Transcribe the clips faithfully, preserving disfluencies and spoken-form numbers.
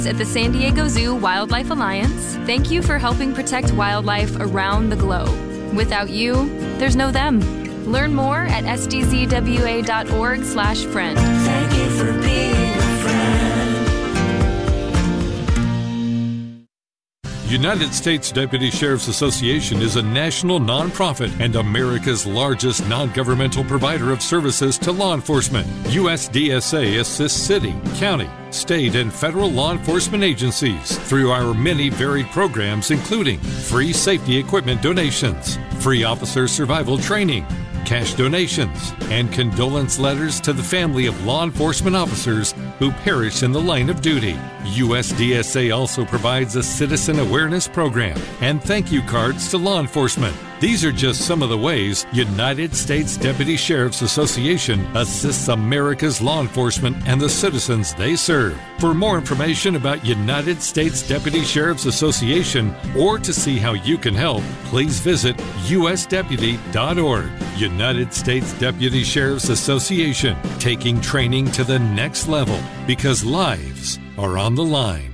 At the San Diego Zoo Wildlife Alliance, thank you for helping protect wildlife around the globe. Without you, there's no them. Learn more at s d z w a dot org slash friend. Thank you for being a friend. United States Deputy Sheriff's Association is a national nonprofit and America's largest non-governmental provider of services to law enforcement. U S D S A assists city, county, state, and federal law enforcement agencies through our many varied programs, including free safety equipment donations, free officer survival training, cash donations, and condolence letters to the family of law enforcement officers who perish in the line of duty. U S D S A also provides a citizen awareness program and thank you cards to law enforcement. These are just some of the ways United States Deputy Sheriff's Association assists America's law enforcement and the citizens they serve. For more information about United States Deputy Sheriff's Association or to see how you can help, please visit u s deputy dot org. United States Deputy Sheriff's Association, taking training to the next level because lives are on the line.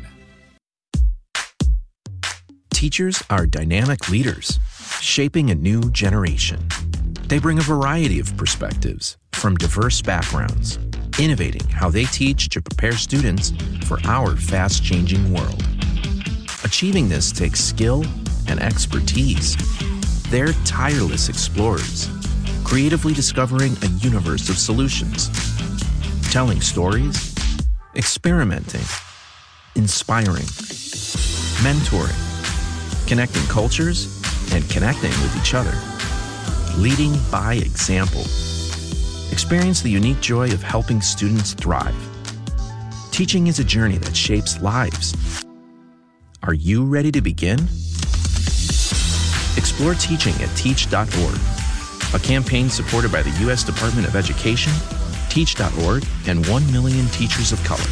Teachers are dynamic leaders, shaping a new generation. They bring a variety of perspectives from diverse backgrounds, innovating how they teach to prepare students for our fast-changing world. Achieving this takes skill and expertise. They're tireless explorers, creatively discovering a universe of solutions, telling stories, experimenting, inspiring, mentoring, connecting cultures, and connecting with each other. Leading by example. Experience the unique joy of helping students thrive. Teaching is a journey that shapes lives. Are you ready to begin? Explore teaching at teach dot org, a campaign supported by the U S Department of Education, teach dot org, and one million Teachers of Color.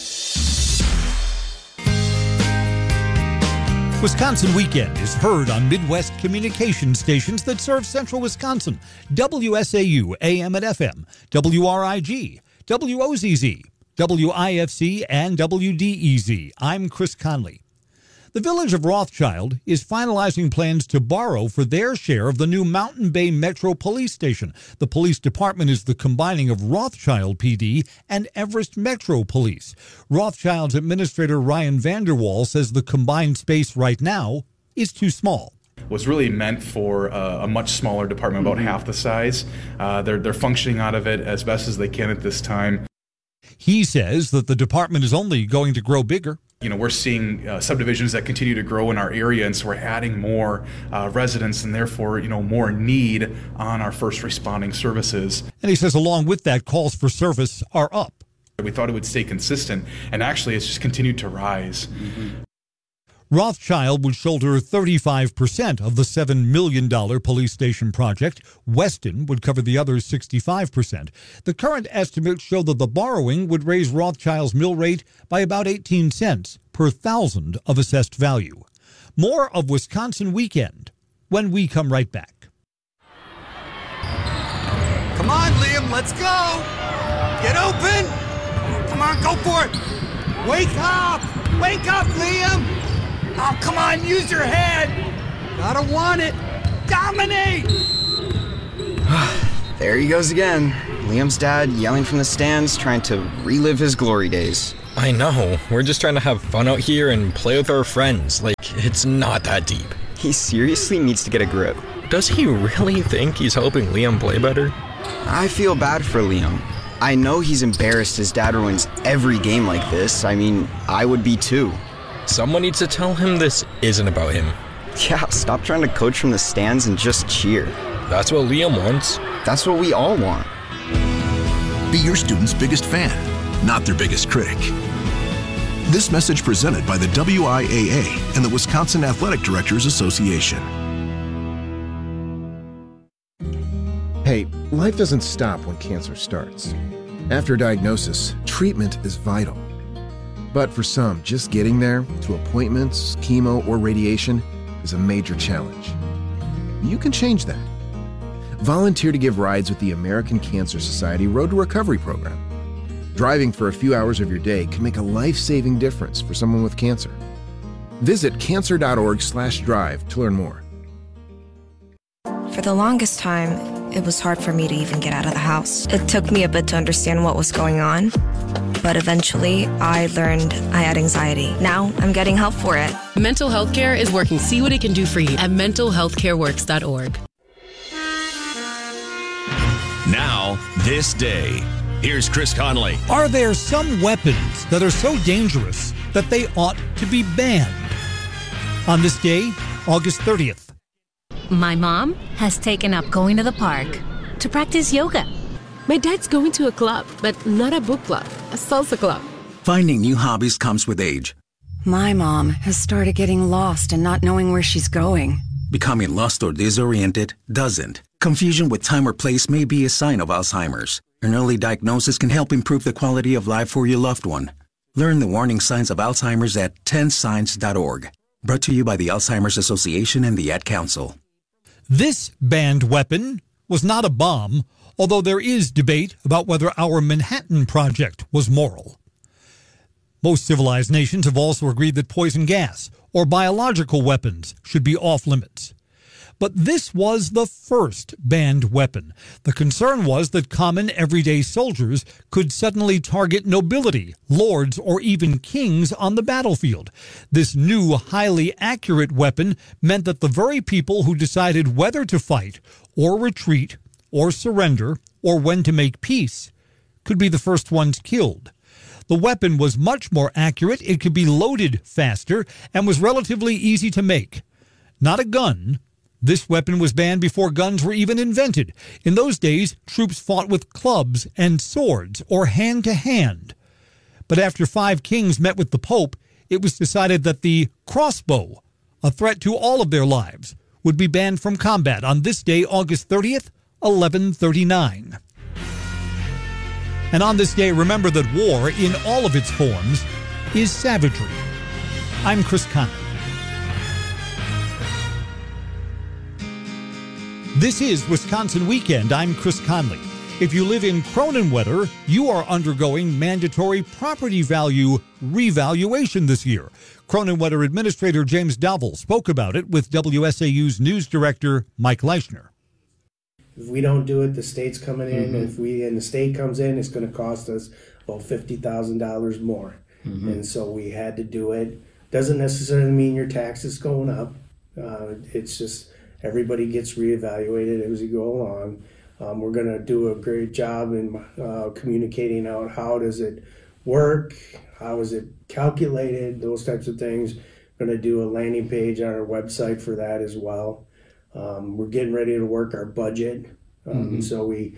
Wisconsin Weekend is heard on Midwest communication stations that serve central Wisconsin. W S A U, A M and F M, W R I G, W O Z Z, W I F C, and W D E Z. I'm Chris Conley. The Village of Rothschild is finalizing plans to borrow for their share of the new Mountain Bay Metro Police Station. The police department is the combining of Rothschild P D and Everest Metro Police. Rothschild's administrator Ryan Vanderwall says the combined space right now is too small. Was really meant for uh, a much smaller department, about half the size. Uh, they're, they're functioning out of it as best as they can at this time. He says that the department is only going to grow bigger. You know, we're seeing uh, subdivisions that continue to grow in our area, and so we're adding more uh, residents and therefore, you know, more need on our first responding services. And he says along with that, calls for service are up. We thought it would stay consistent, and actually it's just continued to rise. Mm-hmm. Rothschild would shoulder thirty-five percent of the seven million dollars police station project. Weston would cover the other sixty-five percent. The current estimates show that the borrowing would raise Rothschild's mill rate by about eighteen cents per thousand of assessed value. More of Wisconsin Weekend when we come right back. Come on, Liam, let's go! Get open! Come on, go for it! Wake up! Wake up, Liam! Oh, come on, use your head! Gotta want it! Dominate! There he goes again. Liam's dad yelling from the stands, trying to relive his glory days. I know. We're just trying to have fun out here and play with our friends. Like, it's not that deep. He seriously needs to get a grip. Does he really think he's helping Liam play better? I feel bad for Liam. I know he's embarrassed his dad ruins every game like this. I mean, I would be too. Someone needs to tell him this isn't about him. Yeah, stop trying to coach from the stands and just cheer. That's what Liam wants. That's what we all want. Be your student's biggest fan, not their biggest critic. This message presented by the W I A A and the Wisconsin Athletic Directors Association. Hey, life doesn't stop when cancer starts. After diagnosis, treatment is vital. But for some, just getting there, to appointments, chemo, or radiation, is a major challenge. You can change that. Volunteer to give rides with the American Cancer Society Road to Recovery program. Driving for a few hours of your day can make a life-saving difference for someone with cancer. Visit cancer.org slash drive to learn more. For the longest time, it was hard for me to even get out of the house. It took me a bit to understand what was going on, but eventually I learned I had anxiety. Now I'm getting help for it. Mental Health Care is working. See what it can do for you at mental health care works dot org. Now, this day. Here's Chris Conley. Are there some weapons that are so dangerous that they ought to be banned? On this day, August thirtieth. My mom has taken up going to the park to practice yoga. My dad's going to a club, but not a book club, a salsa club. Finding new hobbies comes with age. My mom has started getting lost and not knowing where she's going. Becoming lost or disoriented doesn't. Confusion with time or place may be a sign of Alzheimer's. An early diagnosis can help improve the quality of life for your loved one. Learn the warning signs of Alzheimer's at ten signs dot org. Brought to you by the Alzheimer's Association and the Ad Council. This banned weapon was not a bomb, although there is debate about whether our Manhattan Project was moral. Most civilized nations have also agreed that poison gas or biological weapons should be off limits. But this was the first banned weapon. The concern was that common everyday soldiers could suddenly target nobility, lords, or even kings on the battlefield. This new, highly accurate weapon meant that the very people who decided whether to fight or retreat or surrender or when to make peace could be the first ones killed. The weapon was much more accurate, it could be loaded faster, and was relatively easy to make. Not a gun. This weapon was banned before guns were even invented. In those days, troops fought with clubs and swords or hand-to-hand. But after five kings met with the Pope, it was decided that the crossbow, a threat to all of their lives, would be banned from combat on this day, August thirtieth, eleven thirty-nine. And on this day, remember that war, in all of its forms, is savagery. I'm Chris Conley. This is Wisconsin Weekend. I'm Chris Conley. If you live in Cronenwether, you are undergoing mandatory property value revaluation this year. Cronenwether Administrator James Dowell spoke about it with W S A U's news director Mike Leischner. If we don't do it, the state's coming in. Mm-hmm. If we and the state comes in, it's going to cost us about fifty thousand dollars more. Mm-hmm. And so we had to do it. Doesn't necessarily mean your taxes going up. Uh, it's just everybody gets reevaluated as you go along. Um, we're going to do a great job in uh, communicating out how does it work, how is it calculated, those types of things. We're going to do a landing page on our website for that as well. Um, we're getting ready to work our budget. Um, Mm-hmm. So we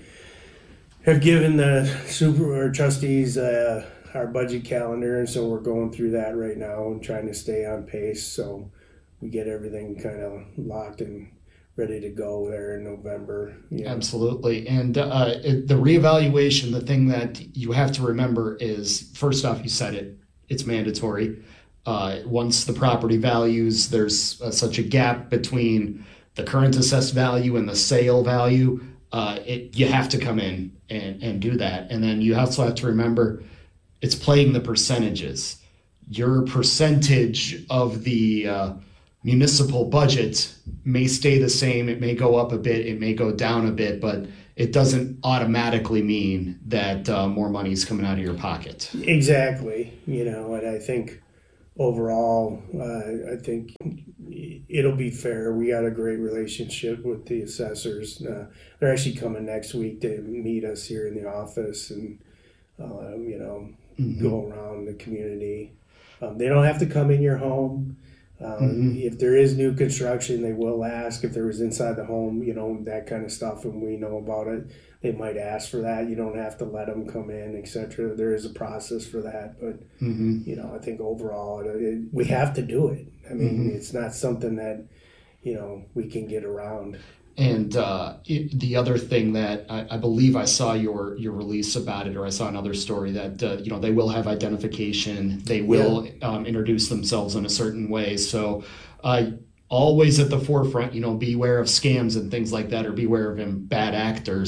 have given the super or trustees uh, our budget calendar, and so we're going through that right now and trying to stay on pace so we get everything kind of locked and ready to go there in November. You know. Absolutely. And uh, it, the reevaluation, the thing that you have to remember is, first off, you said it, it's mandatory. Uh, once the property values, there's uh, such a gap between the current assessed value and the sale value, uh, it, you have to come in and, and do that. And then you also have to remember it's playing the percentages. Your percentage of the uh, municipal budget may stay the same. It may go up a bit. It may go down a bit, but it doesn't automatically mean that uh, more money is coming out of your pocket. Exactly. You know, and I think overall, uh, I think it'll be fair. We got a great relationship with the assessors. Uh, they're actually coming next week to meet us here in the office and, uh, you know, mm-hmm. go around the community. Um, they don't have to come in your home. Um, mm-hmm. If there is new construction, they will ask if there was inside the home, you know, that kind of stuff, and we know about it. They might ask for that. You don't have to let them come in, et cetera. There is a process for that, but mm-hmm. you know, I think overall it, it, we have to do it. I mean, mm-hmm. it's not something that, you know, we can get around. And uh, it, the other thing that I, I believe I saw your your release about it, or I saw another story that uh, you know they will have identification, they will yeah. um, introduce themselves in a certain way. So uh, always at the forefront, you know, beware of scams and things like that, or beware of bad actors.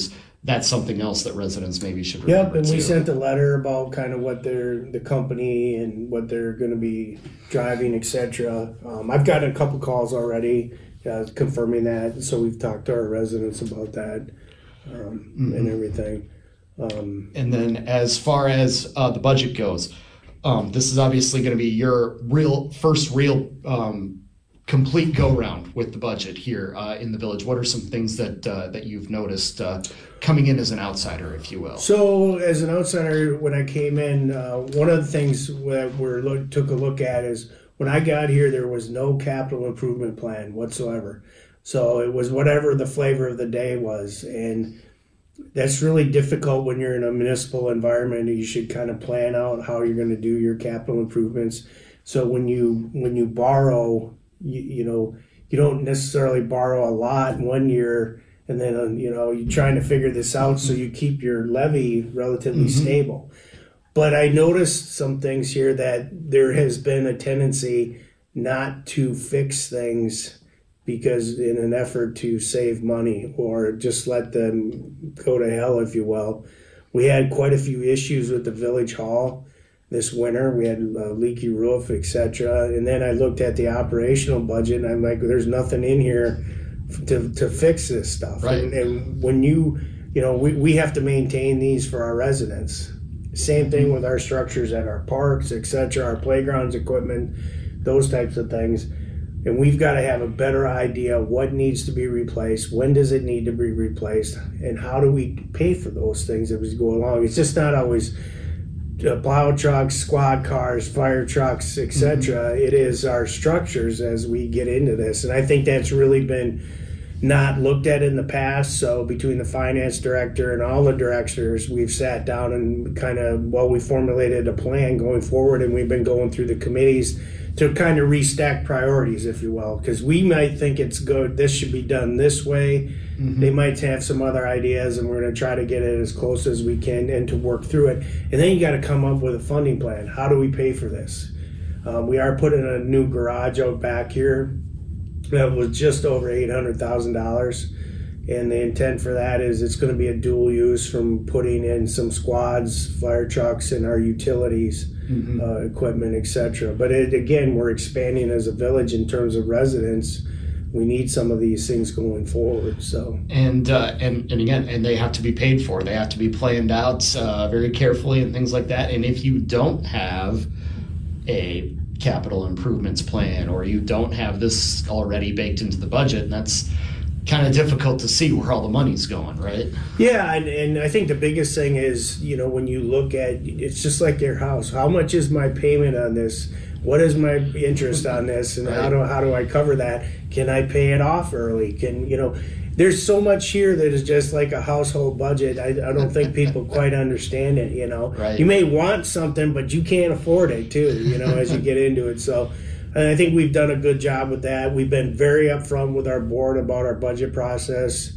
that's something else that residents maybe should Yep, remember and we too. sent a letter about kind of what they're, the company and what they're going to be driving, et cetera. Um, I've gotten a couple calls already uh, confirming that, so we've talked to our residents about that um, Mhm. and everything. Um, And then as far as uh, the budget goes, um, this is obviously going to be your real first real um, complete go-round with the budget here uh, in the village. What are some things that uh, that you've noticed uh, coming in as an outsider, if you will? So, as an outsider, when I came in, uh, one of the things that we look, took a look at is when I got here, there was no capital improvement plan whatsoever. So it was whatever the flavor of the day was, and that's really difficult when you're in a municipal environment. You should kind of plan out how you're going to do your capital improvements. So when you when you borrow, you, you know, you don't necessarily borrow a lot in one year, and then, uh, you know, you're trying to figure this out so you keep your levy relatively Mm-hmm. stable. But I noticed some things here that there has been a tendency not to fix things because in an effort to save money or just let them go to hell, if you will. We had quite a few issues with the village hall this winter. We had a leaky roof, et cetera. And then I looked at the operational budget, and I'm like, there's nothing in here to to fix this stuff. Right. And, and when you, you know, we, we have to maintain these for our residents. Same thing with our structures at our parks, et cetera, our playgrounds, equipment, those types of things. And we've got to have a better idea what needs to be replaced, when does it need to be replaced, and how do we pay for those things as we go along. It's just not always uh, plow trucks, squad cars, fire trucks, et cetera. Mm-hmm. It is our structures as we get into this. And I think that's really been not looked at in the past. So between the finance director and all the directors, we've sat down and kind of, well, we formulated a plan going forward, and we've been going through the committees to kind of restack priorities, if you will, because we might think it's good, this should be done this way. Mm-hmm. They might have some other ideas, and we're going to try to get it as close as we can and to work through it. And then you got to come up with a funding plan. How do we pay for this? Um, we are putting a new garage out back here that was just over eight hundred thousand dollars. And the intent for that is it's going to be a dual use from putting in some squads, fire trucks, and our utilities, mm-hmm. uh, equipment, et cetera. But it, again, we're expanding as a village in terms of residents. We need some of these things going forward. So and uh, and and again, and they have to be paid for. They have to be planned out uh, very carefully and things like that. And if you don't have a capital improvements plan, or you don't have this already baked into the budget, that's kind of difficult to see where all the money's going, right? Yeah, and, and I think the biggest thing is, you know, when you look at, it's just like your house. How much is my payment on this? What is my interest on this? And right. how do how do I cover that? Can I pay it off early? Can, you know, there's so much here that is just like a household budget. I, I don't think people quite understand it, you know. Right. You may want something, but you can't afford it too, you know, as you get into it. So and I think we've done a good job with that. We've been very upfront with our board about our budget process,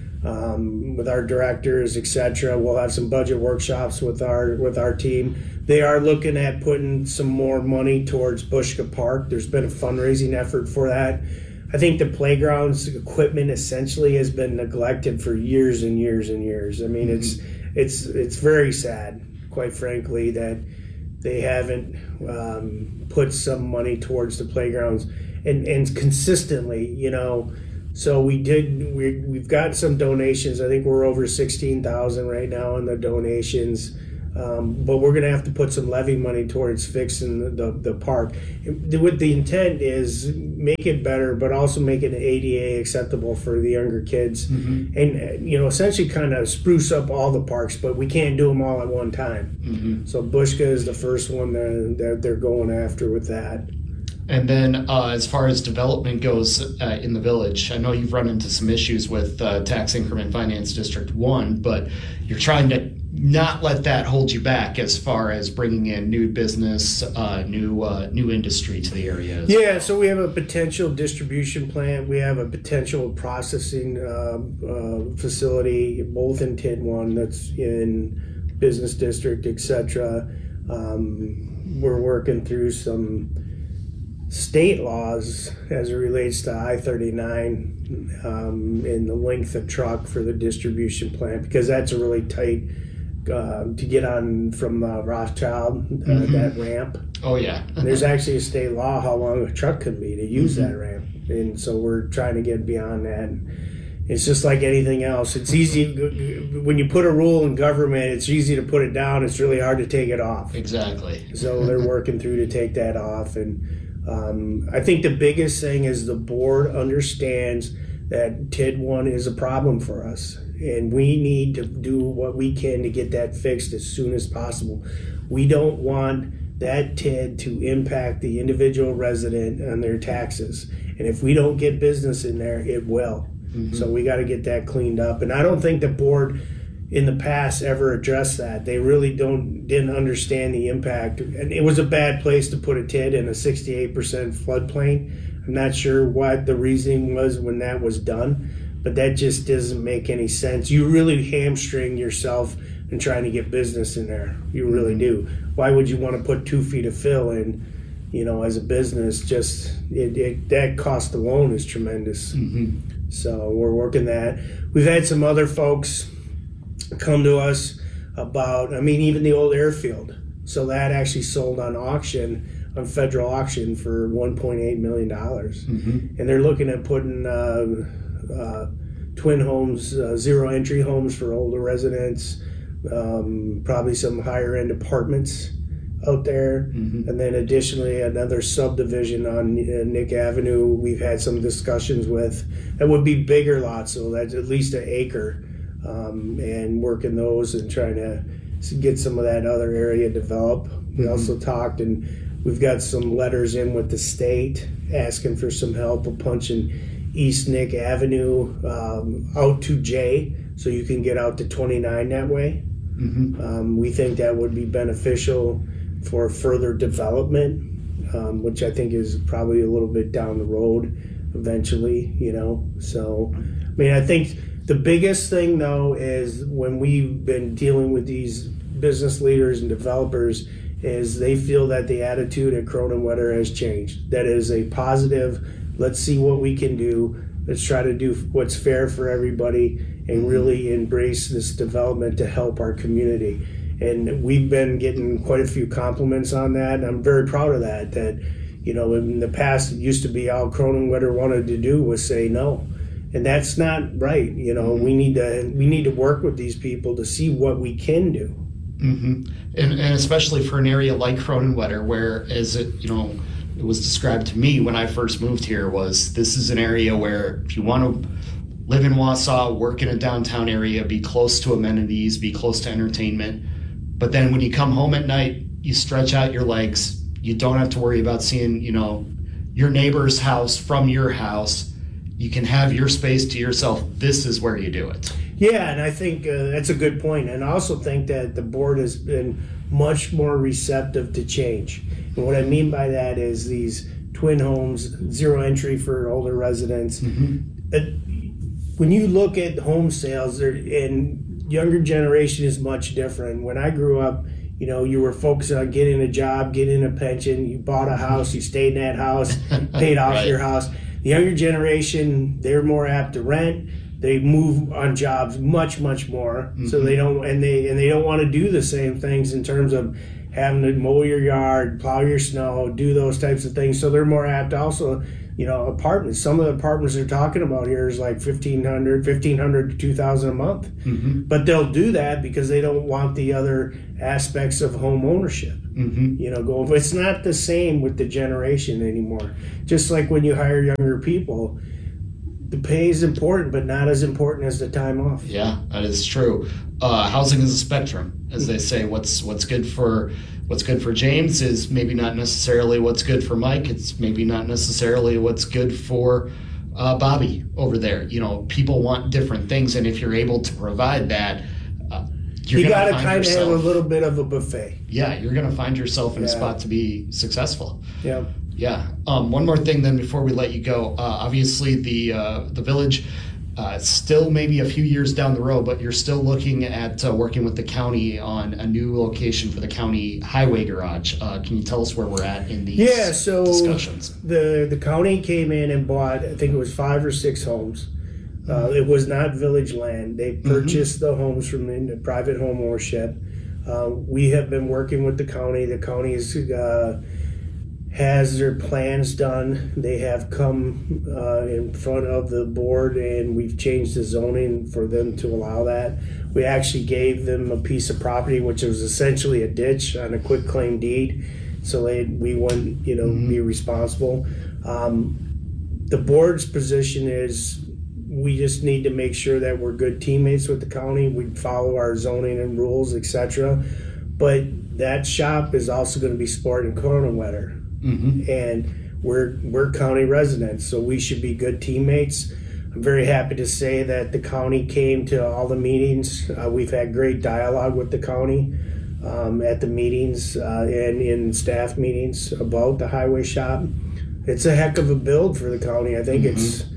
um, with our directors, et cetera. We'll have some budget workshops with our with our team. They are looking at putting some more money towards Bushka Park. There's been a fundraising effort for that. I think the playgrounds equipment essentially has been neglected for years and years and years. I mean, mm-hmm. it's it's it's very sad, quite frankly, that they haven't um, put some money towards the playgrounds and, and consistently, you know. So we did, we, we've got some donations. I think we're over sixteen thousand right now in the donations. Um, but we're going to have to put some levy money towards fixing the, the, the park. What the intent is make it better, but also make it A D A acceptable for the younger kids. Mm-hmm. And, you know, essentially kind of spruce up all the parks, but we can't do them all at one time. Mm-hmm. So Bushka is the first one that, that they're going after with that. And then uh, as far as development goes uh, in the village, I know you've run into some issues with uh, Tax Increment Finance District one, but you're trying to not let that hold you back as far as bringing in new business, uh, new uh, new industry to the area. Yeah, well. So we have a potential distribution plant. We have a potential processing uh, uh, facility, both in T I D one that's in Business District, et cetera. Um, we're working through some state laws as it relates to I thirty-nine um, and the length of truck for the distribution plant, because that's a really tight uh, to get on from uh, Rothschild, uh, mm-hmm. that ramp. Oh yeah. There's actually a state law how long a truck can be to use mm-hmm. that ramp, and so we're trying to get beyond that. It's just like anything else. It's easy when you put a rule in government. It's easy to put it down. It's really hard to take it off. Exactly. So they're working through to take that off, and um, I think the biggest thing is the board understands that T I D one is a problem for us, and we need to do what we can to get that fixed as soon as possible. We don't want that T I D to impact the individual resident on their taxes, and if we don't get business in there, it will. Mm-hmm. So we got to get that cleaned up. And I don't think the board in the past ever addressed that. They really don't didn't understand the impact. And it was a bad place to put a T I D in a sixty-eight percent floodplain. I'm not sure what the reasoning was when that was done, but that just doesn't make any sense. You really hamstring yourself in trying to get business in there. You really do. Why would you want to put two feet of fill in, you know, as a business? Just it, it that cost alone is tremendous. Mm-hmm. So we're working that. We've had some other folks come to us about, I mean, even the old airfield. So that actually sold on auction, on federal auction for one point eight million dollars. Mm-hmm. And they're looking at putting uh, uh, twin homes, uh, zero entry homes for older residents, um, probably some higher end apartments out there. Mm-hmm. And then additionally another subdivision on uh, Nick Avenue we've had some discussions with. That would be bigger lots, so that's at least an acre, um, and working those and trying to get some of that other area developed. We Mm-hmm. also talked, and we've got some letters in with the state asking for some help of punching East Nick Avenue um, out to J, so you can get out to twenty-nine that way. Mm-hmm. Um, we think that would be beneficial for further development, um, which I think is probably a little bit down the road eventually, you know. So, I mean, I think the biggest thing, though, is when we've been dealing with these business leaders and developers is they feel that the attitude at Cronenwetter has changed. That is a positive, let's see what we can do. Let's try to do what's fair for everybody and really embrace this development to help our community. And we've been getting quite a few compliments on that. And I'm very proud of that, that, you know, in the past, it used to be all Cronenwetter wanted to do was say no. And that's not right. You know, mm-hmm. we need to we need to work with these people to see what we can do. Mm-hmm. And, and especially for an area like Cronenwetter, where, as it, you know, it was described to me when I first moved here, was this is an area where if you want to live in Wausau, work in a downtown area, be close to amenities, be close to entertainment, but then when you come home at night, you stretch out your legs. You don't have to worry about seeing, you know, your neighbor's house from your house. You can have your space to yourself. This is where you do it. Yeah, and I think uh, that's a good point. And I also think that the board has been much more receptive to change. And what I mean by that is these twin homes, zero entry for older residents. Mm-hmm. Uh, when you look at home sales, and younger generation is much different. When I grew up, you know, you were focused on getting a job, getting a pension. You bought a house, you stayed in that house, paid off Right. your house. The younger generation, they're more apt to rent. They move on jobs much, much more. Mm-hmm. So they don't, and they and they don't want to do the same things in terms of having to mow your yard, plow your snow, do those types of things. So they're more apt also, you know, apartments. Some of the apartments they're talking about here is like fifteen hundred, fifteen hundred to two thousand a month. Mm-hmm. But they'll do that because they don't want the other aspects of home ownership. Mm-hmm. You know, go. It's not the same with the generation anymore. Just like when you hire younger people, the pay is important, but not as important as the time off. Yeah, that is true. Uh, housing is a spectrum, as they say. What's what's good for what's good for James is maybe not necessarily what's good for Mike. It's maybe not necessarily what's good for uh, Bobby over there. You know, people want different things, and if you're able to provide that, uh, you're you got to kind kind of have a yourself, little bit of a buffet. yeah, you're going to find yourself in Yeah. a spot to be successful. Yeah. Yeah. Um, one more thing then before we let you go. Uh, obviously, the uh, the village uh, still maybe a few years down the road, but you're still looking at uh, working with the county on a new location for the county highway garage. Uh, can you tell us where we're at in these yeah, so discussions? The, the county came in and bought, I think it was five or six homes. Uh, it was not village land. They purchased mm-hmm. the homes from the private home ownership. Uh, we have been working with the county. The county is, uh, has their plans done. They have come uh, in front of the board, and we've changed the zoning for them to allow that. We actually gave them a piece of property, which was essentially a ditch on a quick claim deed, so they, we wouldn't, you know, mm-hmm. be responsible. Um, the board's position is we just need to make sure that we're good teammates with the county. We follow our zoning and rules, et cetera. But that shop is also going to be supporting Kronenwetter. Mm-hmm. And we're we're county residents, so we should be good teammates. I'm very happy to say that the county came to all the meetings. Uh, we've had great dialogue with the county um, at the meetings uh, and in staff meetings about the highway shop. It's a heck of a build for the county. I think mm-hmm. it's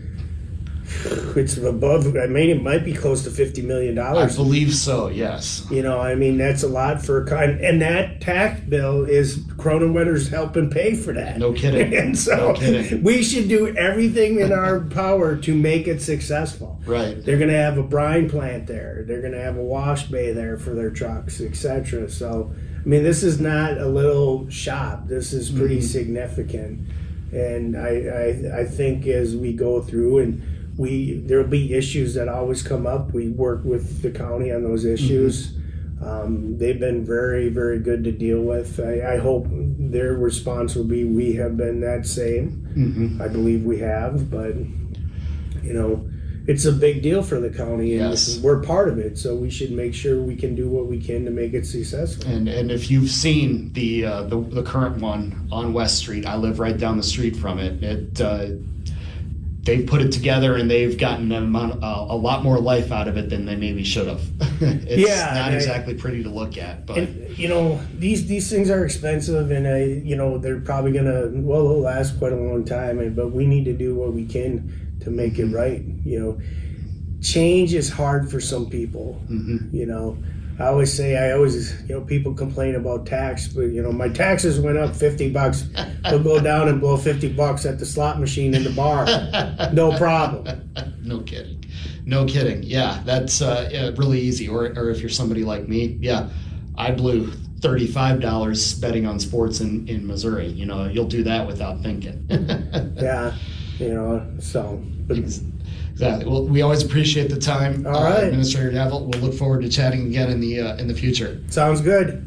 it's above, I mean, it might be close to fifty million dollars. I believe so, yes. You know, I mean, that's a lot for a kind, and that tax bill is Kronenwetter's helping pay for that. No kidding. And so no kidding. We should do everything in our power to make it successful. Right. They're going to have a brine plant there. They're going to have a wash bay there for their trucks, et cetera. So, I mean, this is not a little shop. This is pretty mm-hmm. significant. And I, I, I think as we go through and We there'll be issues that always come up. We work with the county on those issues. Mm-hmm. Um, they've been very, very good to deal with. I, I hope their response will be we have been that same. Mm-hmm. I believe we have, but you know, it's a big deal for the county, and yes. we're part of it. So we should make sure we can do what we can to make it successful. And and if you've seen the uh, the, the current one on West Street, I live right down the street from it. It. Uh, They've put it together and they've gotten a, amount, uh, a lot more life out of it than they maybe should have. It's yeah, not I, exactly pretty to look at, but and, you know, these these things are expensive, and I, you know, they're probably gonna well they'll last quite a long time. And but we need to do what we can to make mm-hmm. it right. You know, change is hard for some people. Mm-hmm. You know. I always say, I always, you know, people complain about tax, but, you know, my taxes went up fifty bucks. They'll go down and blow fifty bucks at the slot machine in the bar. No problem. No kidding. No kidding. Yeah, that's uh, yeah, really easy. Or, or if you're somebody like me, yeah, I blew thirty-five dollars betting on sports in, in Missouri. You know, you'll do that without thinking. Yeah, you know, so. But, Exactly. Well, we always appreciate the time, All right. uh, Administrator Neville. We'll look forward to chatting again in the uh, in the future. Sounds good.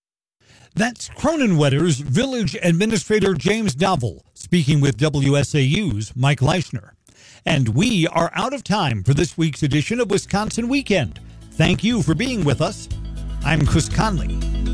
That's Kronenwetter's Village Administrator James Dowell speaking with W S A U's Mike Leischner. And we are out of time for this week's edition of Wisconsin Weekend. Thank you for being with us. I'm Chris Conley.